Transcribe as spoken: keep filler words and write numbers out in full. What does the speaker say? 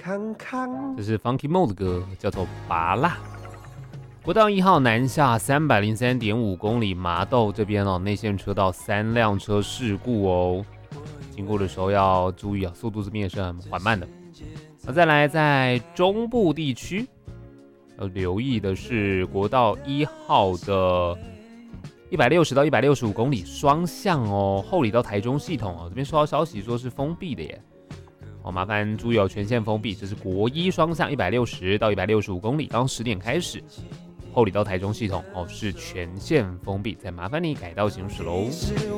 这是 Funky Mo 的歌，叫做《拔蜡》。国道一号南下三百零三点五公里，麻豆这边哦，内线车道三辆车事故哦，经过的时候要注意啊，速度这边也是很缓慢的。那再来，在中部地区要留意的是国道一号的一百六十到一百六十五公里双向哦，后里到台中系统哦，这边收到消息说是封闭的耶。哦，麻烦注意哦，全线封闭，这是国一双向一百六十到一百六十五公里，刚十点开始，后里到台中系统哦是全线封闭，再麻烦你改道行驶喽。